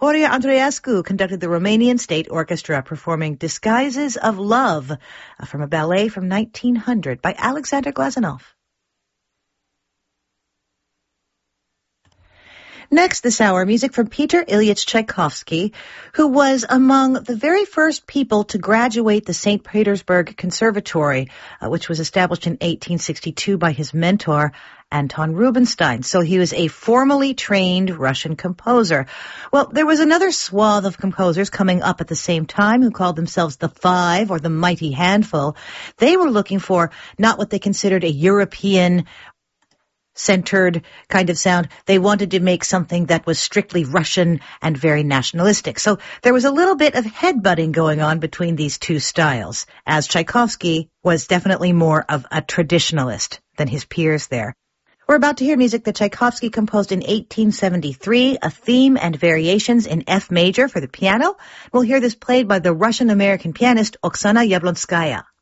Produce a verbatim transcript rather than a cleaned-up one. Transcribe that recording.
Horia Andreescu conducted the Romanian State Orchestra performing Disguises of Love uh, from a ballet from nineteen hundred by Alexander Glazunov. Next this hour, music from Peter Ilyich Tchaikovsky, who was among the very first people to graduate the Saint Petersburg Conservatory, uh, which was established in eighteen sixty-two by his mentor, Anton Rubinstein. So he was a formally trained Russian composer. Well, there was another swath of composers coming up at the same time who called themselves the Five or the Mighty Handful. They were looking for not what they considered a European centered kind of sound. They wanted to make something that was strictly Russian and very nationalistic. So there was a little bit of headbutting going on between these two styles, as Tchaikovsky was definitely more of a traditionalist than his peers there. We're about to hear music that Tchaikovsky composed in eighteen seventy-three, a theme and variations in F major for the piano. We'll hear this played by the Russian-American pianist Oksana Yablonskaya.